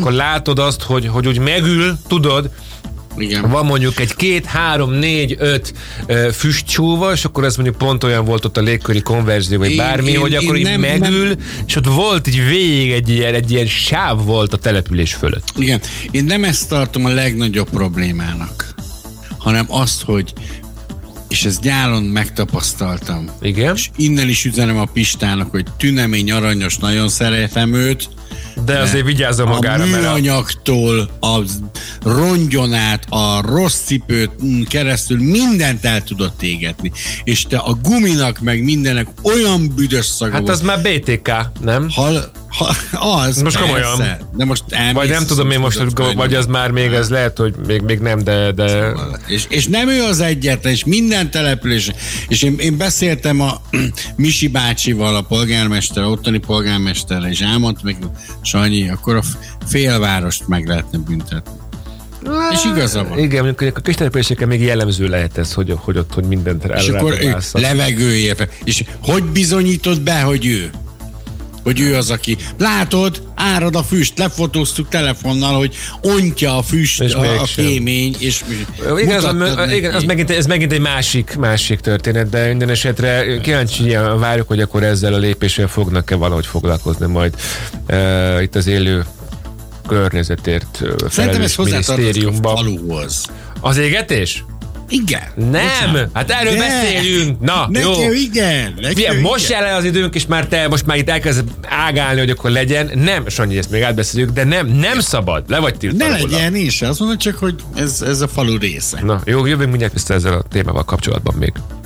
amikor látod azt, hogy úgy megül, tudod, Igen. van mondjuk egy 2, 3, 4, 5 füstcsóva, és akkor ez mondjuk pont olyan volt ott a légköri konverzió, vagy bármi, hogy akkor így megül, és ott volt így végig egy ilyen sáv volt a település fölött. Igen. Én nem ezt tartom a legnagyobb problémának, hanem azt, hogy és ezt nyáron megtapasztaltam. Igen. És innen is üzenem a Pistának, hogy tünemény aranyos, nagyon szeretem őt, de azért vigyázzon magára. A műanyagtól, a rongyon át, a rossz cipőt keresztül mindent el tudott égetni. És te a guminak meg mindenek olyan büdös szaga. Hát az már BTK, nem? Az, most komolyan. De most vagy nem tudom én most, vagy az már még, ez lehet, hogy még nem, de... És nem ő az egyetlen, és minden település. És én beszéltem a Misi bácsival, a polgármester, ottani polgármesterrel, és elmondta meg, Sanyi, akkor a félvárost meg lehetne büntetni. És igaza van. Igen, mondjuk a kis településeken még jellemző lehet ez, hogy mindent és akkor levegőért. És hogy bizonyítod be, hogy ő? Hogy ő az, aki... Látod, árad a füst, lefotóztuk telefonnal, hogy ontja a füst, a kémény, és igen, ez megint egy másik történet, de minden esetre kíváncsian várjuk, hogy akkor ezzel a lépéssel fognak-e valahogy foglalkozni majd itt az élő környezetért felelős minisztériumban. A faluhoz. Az égetés? Igen. Nem, hát erről beszélünk. Na, jó. Igen. Most jár el az időnk, és most már itt elkezd ágálni, hogy akkor legyen. Nem, Sanyi, ezt még átbeszéljük, de nem szabad. Le vagy tiltva. Ne legyen, én sem. Azt mondom csak, hogy ez a falu része. Na, jó, jövünk mindjárt vissza ezzel a témával kapcsolatban még.